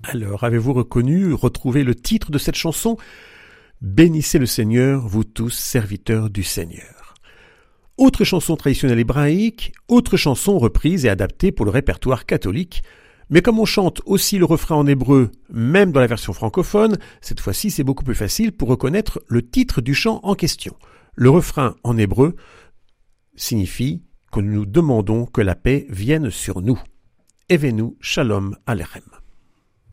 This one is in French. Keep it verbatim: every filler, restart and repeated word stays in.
Alors, avez-vous reconnu, retrouvé le titre de cette chanson ? Bénissez le Seigneur, vous tous serviteurs du Seigneur. Autre chanson traditionnelle hébraïque, autre chanson reprise et adaptée pour le répertoire catholique, mais comme on chante aussi le refrain en hébreu, même dans la version francophone, cette fois-ci c'est beaucoup plus facile pour reconnaître le titre du chant en question. Le refrain en hébreu signifie que nous demandons que la paix vienne sur nous. Evenu Shalom Alechem.